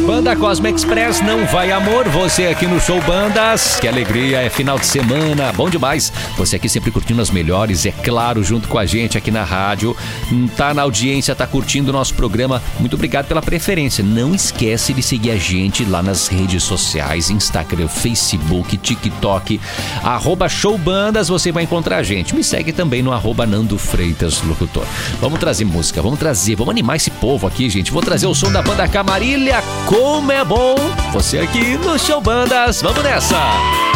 Banda Cosmo Express, Não Vai Amor. Você aqui no Show Bandas. Que alegria, é final de semana, bom demais. Você aqui sempre curtindo as melhores, é claro, junto com a gente aqui na rádio. Tá na audiência, tá curtindo o nosso programa. Muito obrigado pela preferência. Não esquece de seguir a gente lá nas redes sociais, Instagram, Facebook, TikTok, @showbandas, você vai encontrar a gente. Me segue também no @Nando Freitas Locutor. Vamos trazer música, vamos animar esse povo aqui, gente. Vou trazer o som da banda Camarília, Como é Bom. Você aqui no Show Bandas, vamos nessa!